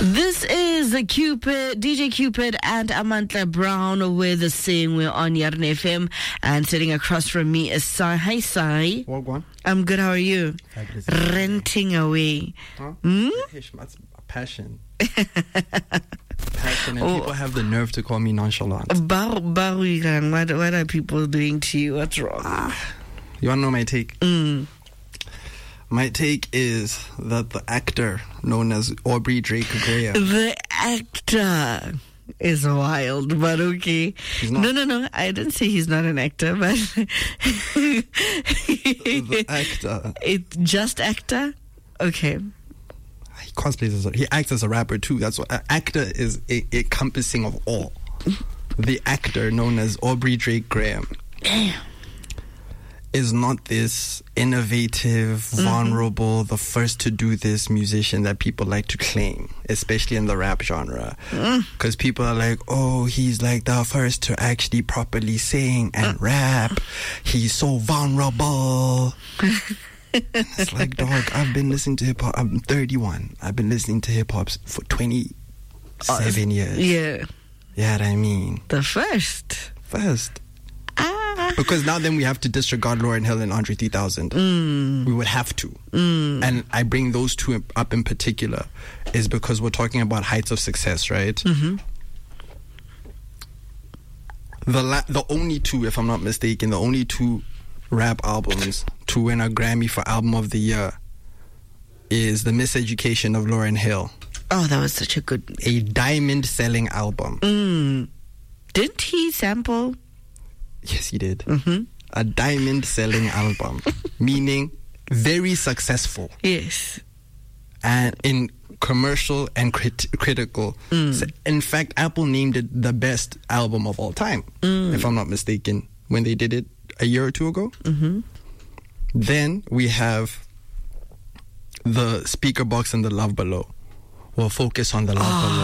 This is Cupid, DJ Cupid and Amantla Brown with the Sing. We're on Yarn FM, and sitting across from me is Sai. Hi, Sai. What? I'm good. How are you? Fabulous. Renting away. Huh? Hmm? That's passion. Passion, and people have the nerve to call me nonchalant. What are people doing to you? What's wrong? You want to know my take? My take is that the actor known as Aubrey Drake Graham. The actor is wild, but okay. No. I didn't say he's not an actor, but The actor. It's just actor? Okay. He cosplays he acts as a rapper too. That's what actor is, a encompassing of all. The actor known as Aubrey Drake Graham. Damn. Is not this innovative, vulnerable, the first to do this musician that people like to claim, especially in the rap genre. Because people are like, oh, he's like the first to actually properly sing and rap. He's so vulnerable. It's like, dog, I've been listening to hip-hop. I'm 31. I've been listening to hip-hop for 27 years. Yeah. Yeah, what I mean. The first. Because now then we have to disregard Lauryn Hill and Andre 3000. We would have to. And I bring those two up in particular is because we're talking about heights of success, right? The only two, if I'm not mistaken, the only two rap albums to win a Grammy for Album of the Year is The Miseducation of Lauryn Hill. Oh, that was such a diamond-selling album. Didn't he sample? Yes, he did. A diamond-selling album, meaning very successful. Yes. And in commercial and critical. So, in fact, Apple named it the best album of all time, if I'm not mistaken, when they did it a year or two ago. Then we have the Speaker Box and the Love Below. We'll focus on the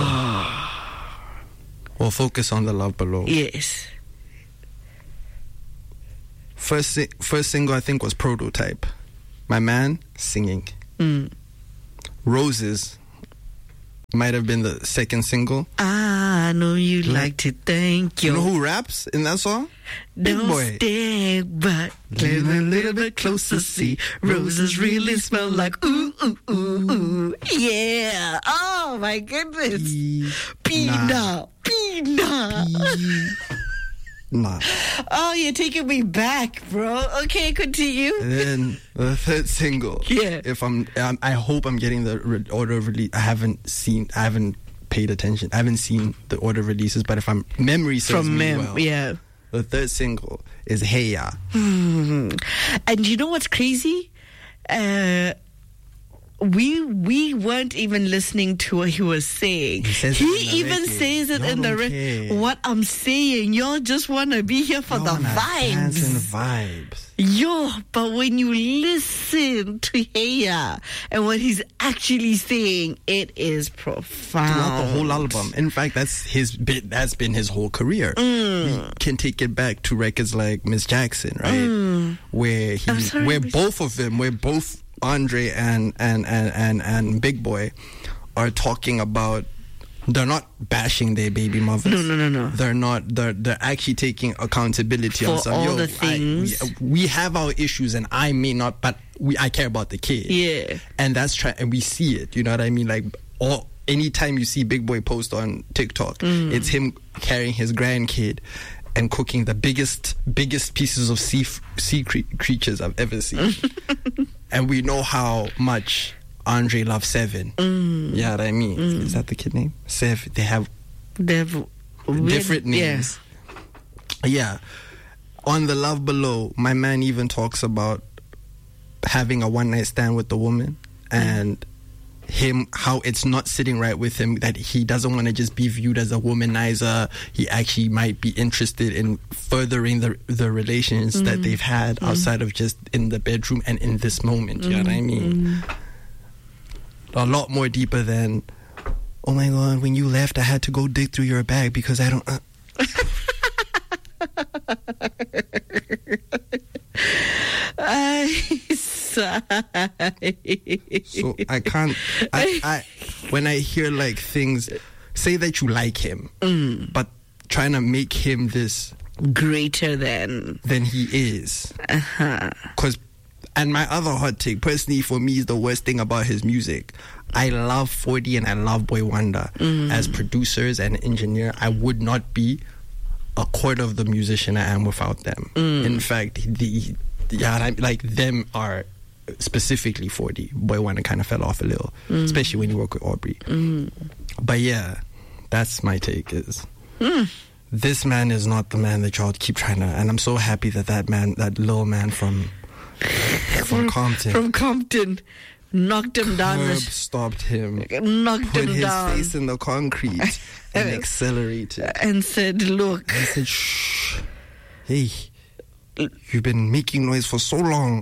Love Below. Yes. First single, I think, was Prototype. My man singing. Roses might have been the second single. I know you like to thank you. You know who raps in that song? Don't Big Boy. stay, but get a little bit closer. See, roses really smell like ooh, ooh, ooh, ooh. Yeah. Oh my goodness. Pina. Nah. Oh, you're taking me back, bro. Okay, continue. And then the third single. Yeah. If I hope I'm getting the order of release. I haven't paid attention. I haven't seen the order of releases, but if memory serves me well. Yeah. The third single is Hey Ya. And you know what's crazy? We weren't even listening to what he was saying. He even says it in the record. What I'm saying, y'all just want to be here for the vibes. Dance and vibes. Yo, but when you listen to Heya and what he's actually saying, it is profound. Throughout the whole album. In fact, that's been his whole career. We can take it back to records like Miss Jackson, right? Where both Andre and Big Boy are talking about, they're not bashing their baby mothers. No. They're actually taking accountability for on some. all the things. We have our issues, and I may not, but I care about the kid. Yeah, and and we see it. You know what I mean? Like anytime you see Big Boy post on TikTok, it's him carrying his grandkid and cooking the biggest pieces of sea creatures I've ever seen. And we know how much Andre loves Seven. Yeah, what I mean. Is that the kid name? Sev. They have different names. Yeah. On the Love Below, my man even talks about having a one-night stand with the woman and how it's not sitting right with him, that he doesn't want to just be viewed as a womanizer. He actually might be interested in furthering the relations that they've had outside of just in the bedroom and in this moment. You know what I mean? A lot more deeper than, oh my God, when you left I had to go dig through your bag because I don't So I can't. when I hear like things, say that you like him, but trying to make him this greater than he is. Because, and my other hot take, personally, for me, is the worst thing about his music. I love 40 and I love Boy Wonder as producers and engineer. I would not be a quarter of the musician I am without them. In fact, like them are specifically 40. Boy Wonder kind of fell off a little, especially when you work with Aubrey. But yeah, that's my take. Is this man is not the man that y'all keep trying to. And I'm so happy that that little man from Compton, knocked him down. Stopped him. Knocked put him his down. face in the concrete and accelerated. And said, "Look." And said, "Shh, hey, you've been making noise for so long."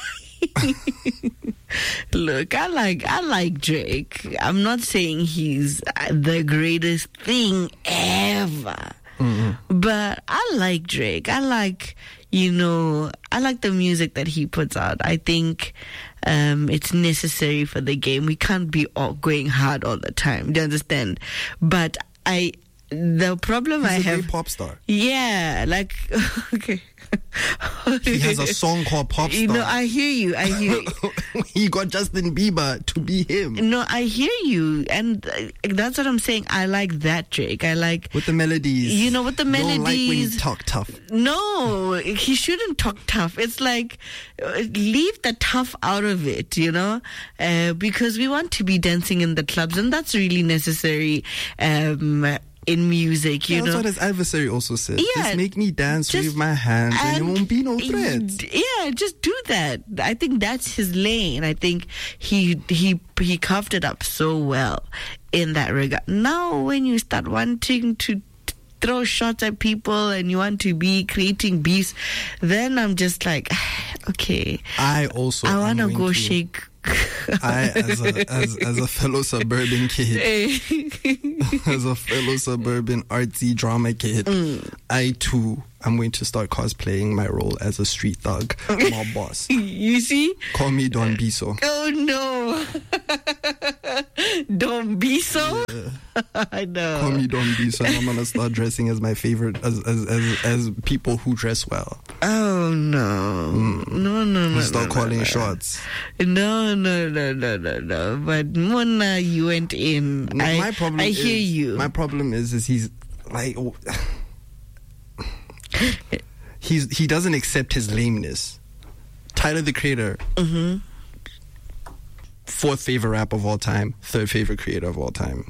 Look, I like Drake. I'm not saying he's the greatest thing ever. But I like Drake. I like the music that he puts out. I think it's necessary for the game. We can't be all going hard all the time. Do you understand? But the problem He's I a have, great pop star. Yeah, like okay. He has a song called Pop Star. You know, I hear you. He got Justin Bieber to be him. No, I hear you, and that's what I'm saying. I like that Drake. I like with the melodies. You know, with the melodies. Don't like when you talk tough. No, he shouldn't talk tough. It's like leave the tough out of it, you know, because we want to be dancing in the clubs, and that's really necessary. In music, you know. That's what his adversary also said. Yeah, just make me dance, wave my hands, and it won't be no threat. Yeah, just do that. I think that's his lane. I think he carved it up so well in that regard. Now, when you start wanting to throw shots at people and you want to be creating beefs, then I'm just like, okay. I want to go shake. I, as a fellow suburban kid, as a fellow suburban artsy drama kid, I too am going to start cosplaying my role as a street thug, mob boss. You see? Call me Don Biso. Oh no, Don Biso. Yeah. I know. Call me Don Biso, and I'm gonna start dressing as my favorite, as people who dress well. Oh no, no. Start calling shots. No. But Mona, you went in. My problem I hear you. My problem is he's like he doesn't accept his lameness. Tyler the Creator, fourth favorite rap of all time, third favorite creator of all time.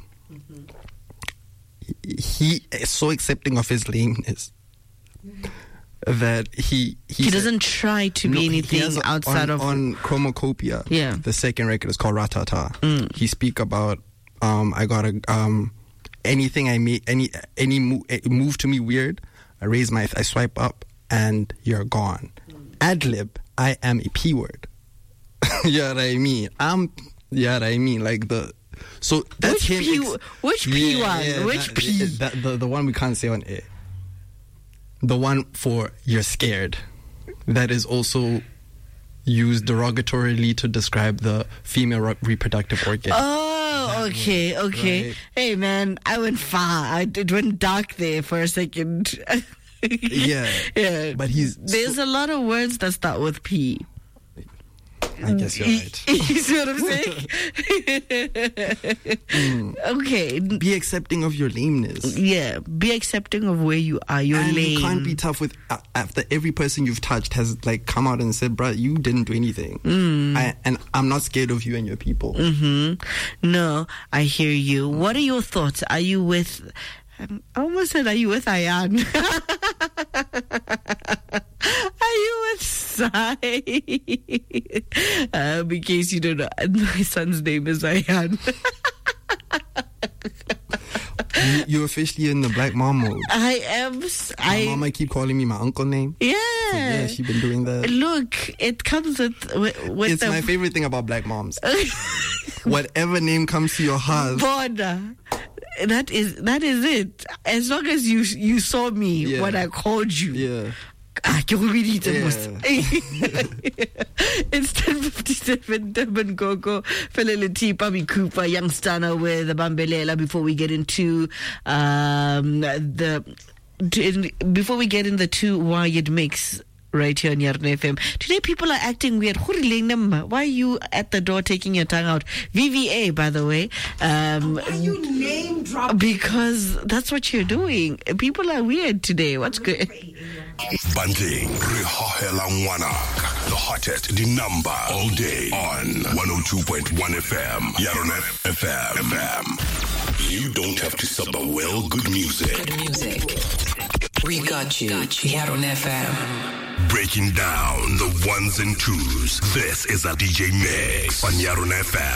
He is so accepting of his lameness that he doesn't try to be anything outside of on Chromacopia. Yeah, the second record is called Ratata. He speak about I gotta anything I make any move to me weird. I swipe up and you're gone. Adlib, I am a P word. You know what I mean? Like the. So that's which him. Which P one? Yeah, which P? The one we can't say on air. The one for you're scared. That is also used derogatorily to describe the female reproductive organ. Oh, okay. Right. Hey, man, I went far. It went dark there for a second. Yeah. But there's a lot of words that start with P. I guess you're right. You see what I'm saying? Okay. Be accepting of your lameness. Yeah. Be accepting of where you are. You're lame. You can't be tough with after every person you've touched has like come out and said, "Bruh, you didn't do anything." And I'm not scared of you and your people. No, I hear you. What are your thoughts? Are you with? I almost said, are you with Ayan? Are you with Sai? In case you don't know, my son's name is Ayan. You're officially in the black mom mode. I am. My mama keep calling me my uncle name. Yeah. So yeah, she's been doing that. Look, it comes with it's my favorite thing about black moms. Whatever name comes to your heart. Border. That is it. As long as you saw me when I called you. Yeah. It's 10:57. Durban Gogo, Feleliti, Bobby Cooper, Young Stunner with the Bambelela. Before we get into before we get in the two wired mix right here on Yarn FM. Today people are acting weird. Why are you at the door taking your tongue out? VVA, by the way. Why are you name dropping? Because that's what you're doing. People are weird today. What's good? Banting, the hottest, the number all day on 102.1 FM, Yarn FM. You don't have to sub the well good music. We got you. Yarn FM. Breaking down the ones and twos. This is a DJ mix on Yarn FM.